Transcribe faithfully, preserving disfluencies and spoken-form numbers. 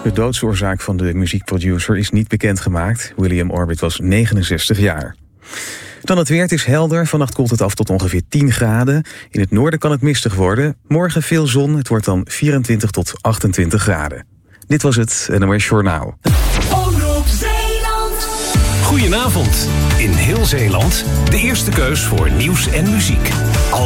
De doodsoorzaak van de muziekproducer is niet bekendgemaakt. William Orbit was negenenzestig jaar. Dan het weer, het is helder. Vannacht koelt het af tot ongeveer tien graden. In het noorden kan het mistig worden. Morgen veel zon, het wordt dan vierentwintig tot achtentwintig graden. Dit was het N O S Journaal. Goedenavond. In heel Zeeland de eerste keus voor nieuws en muziek. Al